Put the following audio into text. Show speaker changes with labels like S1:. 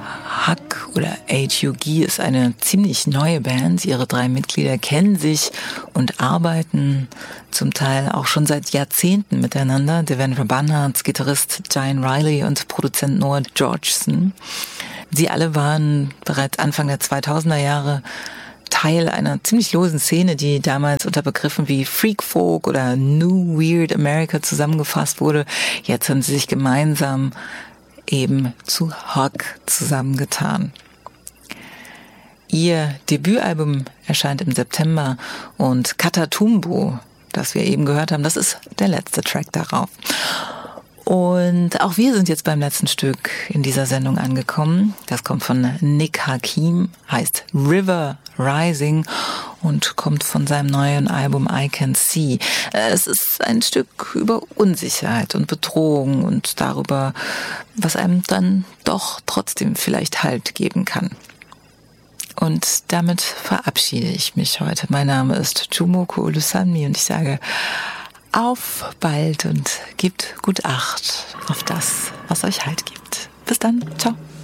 S1: Hug oder HUG ist eine ziemlich neue Band. Ihre 3 Mitglieder kennen sich und arbeiten zum Teil auch schon seit Jahrzehnten miteinander. Devendra Banhart, Gitarrist Giant Riley und Produzent Noah Georgeson. Sie alle waren bereits Anfang der 2000er Jahre Teil einer ziemlich losen Szene, die damals unter Begriffen wie Freak Folk oder New Weird America zusammengefasst wurde. Jetzt haben sie sich gemeinsam eben zu Hug zusammengetan. Ihr Debütalbum erscheint im September und Katatumbo, das wir eben gehört haben, das ist der letzte Track darauf. Und auch wir sind jetzt beim letzten Stück in dieser Sendung angekommen. Das kommt von Nick Hakim, heißt River Rising und kommt von seinem neuen Album I Can See. Es ist ein Stück über Unsicherheit und Bedrohung und darüber, was einem dann doch trotzdem vielleicht Halt geben kann. Und damit verabschiede ich mich heute. Mein Name ist Jumoko Olusanmi und ich sage auf bald und gebt gut Acht auf das, was euch Halt gibt. Bis dann. Ciao.